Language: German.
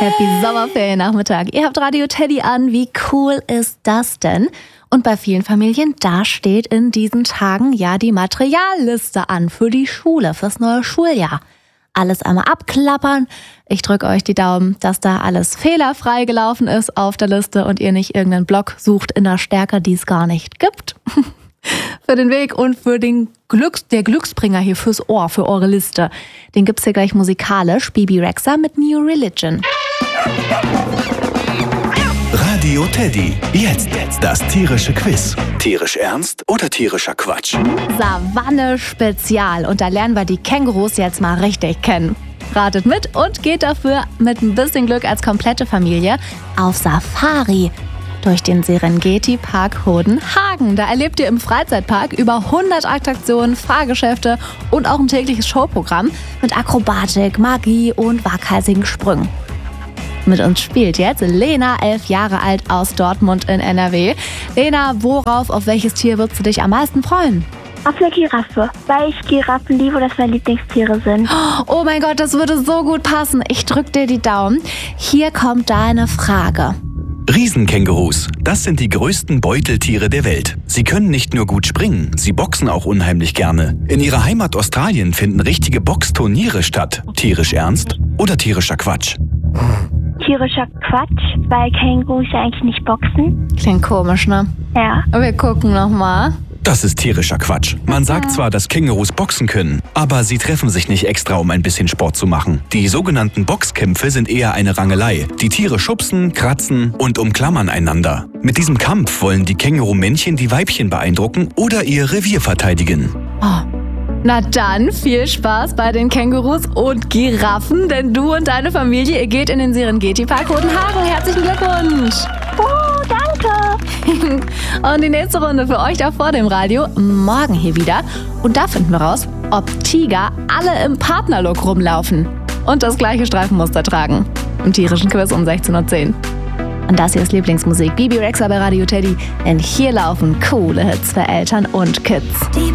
Happy Sommerferiennachmittag. Ihr habt Radio Teddy an. Wie cool ist das denn? Und bei vielen Familien, da steht in diesen Tagen ja die Materialliste an für die Schule, fürs neue Schuljahr. Alles einmal abklappern. Ich drücke euch die Daumen, dass da alles fehlerfrei gelaufen ist auf der Liste und ihr nicht irgendeinen Block sucht in der Stärke, die es gar nicht gibt. Für den Weg und für den der Glücksbringer hier fürs Ohr, für eure Liste. Den gibt's hier gleich musikalisch. Bebe Rexha mit New Religion. Radio Teddy. Jetzt das tierische Quiz. Tierisch ernst oder tierischer Quatsch? Savanne Spezial. Und da lernen wir die Kängurus jetzt mal richtig kennen. Ratet mit und geht dafür mit ein bisschen Glück als komplette Familie auf Safari durch den Serengeti-Park Hodenhagen. Da erlebt ihr im Freizeitpark über 100 Attraktionen, Fahrgeschäfte und auch ein tägliches Showprogramm mit Akrobatik, Magie und waghalsigen Sprüngen. Mit uns spielt jetzt Lena, 11 Jahre alt, aus Dortmund in NRW. Lena, auf welches Tier würdest du dich am meisten freuen? Auf eine Giraffe, weil ich Giraffen liebe, dass meine Lieblingstiere sind. Oh mein Gott, das würde so gut passen. Ich drück dir die Daumen. Hier kommt deine Frage. Riesenkängurus, das sind die größten Beuteltiere der Welt. Sie können nicht nur gut springen, sie boxen auch unheimlich gerne. In ihrer Heimat Australien finden richtige Boxturniere statt. Tierisch ernst oder tierischer Quatsch? Tierischer Quatsch, weil Kängurus ja eigentlich nicht boxen. Klingt komisch, ne? Ja. Wir gucken nochmal. Das ist tierischer Quatsch. Man sagt zwar, dass Kängurus boxen können, aber sie treffen sich nicht extra, um ein bisschen Sport zu machen. Die sogenannten Boxkämpfe sind eher eine Rangelei. Die Tiere schubsen, kratzen und umklammern einander. Mit diesem Kampf wollen die Kängurumännchen die Weibchen beeindrucken oder ihr Revier verteidigen. Oh. Na dann, viel Spaß bei den Kängurus und Giraffen, denn du und deine Familie, ihr geht in den Serengeti-Park Hodenhagen. Herzlichen Glückwunsch! Oh, danke! Und die nächste Runde für euch da vor dem Radio, morgen hier wieder. Und da finden wir raus, ob Tiger alle im Partnerlook rumlaufen und das gleiche Streifenmuster tragen. Im tierischen Quiz um 16:10 Uhr. Und das hier ist Lieblingsmusik. Bebe Rexha bei Radio Teddy, denn hier laufen coole Hits für Eltern und Kids.